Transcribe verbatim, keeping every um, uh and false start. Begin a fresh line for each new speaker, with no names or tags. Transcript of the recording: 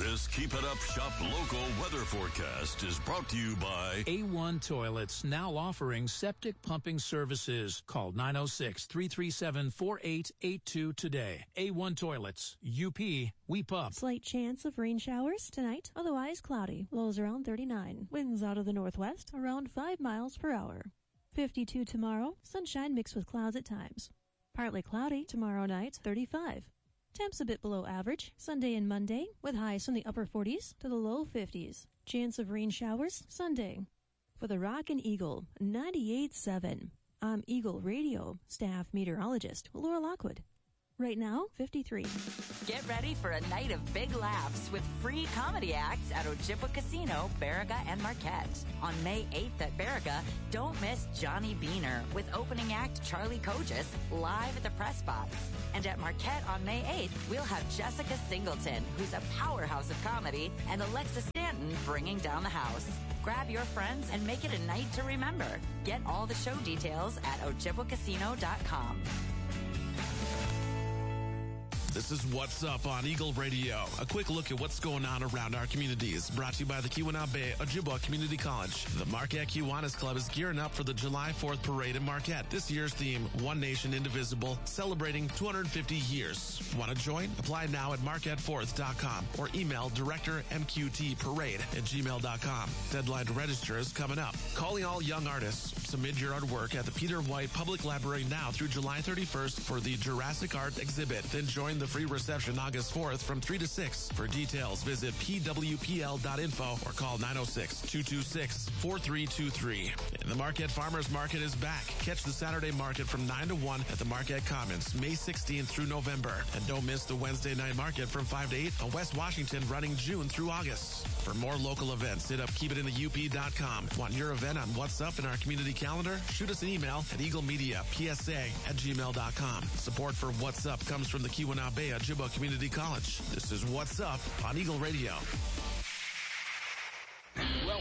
This Keep It Up Shop local weather forecast is brought to you by
A one Toilets, now offering septic pumping services. Call nine oh six, three three seven, four eight eight two today. A one Toilets, U P, we pump.
Slight chance of rain showers tonight, otherwise cloudy. Lows around thirty-nine. Winds out of the northwest around five miles per hour. fifty-two tomorrow, sunshine mixed with clouds at times. Partly cloudy tomorrow night, thirty-five. Temps a bit below average Sunday and Monday, with highs from the upper forties to the low fifties. Chance of rain showers Sunday. For the Rock and Eagle, ninety-eight point seven. I'm Eagle Radio staff meteorologist Laura Lockwood. Right now, fifty-three.
Get ready for a night of big laughs with free comedy acts at Ojibwa Casino, Baraga, and Marquette. On May eighth at Baraga, don't miss Johnny Beaner with opening act Charlie Kogis live at the Press Box. And at Marquette on May eighth, we'll have Jessica Singleton, who's a powerhouse of comedy, and Alexa Stanton bringing down the house. Grab your friends and make it a night to remember. Get all the show details at ojibwa casino dot com.
This is What's Up on Eagle Radio. A quick look at what's going on around our communities. Brought to you by the Keweenaw Bay Ojibwa Community College. The Marquette Kiwanis Club is gearing up for the July fourth parade in Marquette. This year's theme, One Nation Indivisible, celebrating two hundred fifty years. Want to join? Apply now at marquette fourth dot com or email director m q t parade at gmail dot com. Deadline to register is coming up. Calling all young artists. Submit your artwork at the Peter White Public Library now through July thirty-first for the Jurassic Art exhibit. Then join the free reception August fourth from three to six. For details, visit p w p l dot info or call nine oh six, two two six, four three two three. And the Marquette Farmers Market is back. Catch the Saturday market from nine to one at the Marquette Commons, May sixteenth through November. And don't miss the Wednesday night market from five to eight on West Washington running June through August. For more local events, hit up keep it in the u p dot com. Want your event on What's Up in our community calendar? Shoot us an email at eagle media p s a at gmail dot com. Support for What's Up comes from the Keweenaw Bay Ojibwa Community College. This is What's Up on Eagle Radio.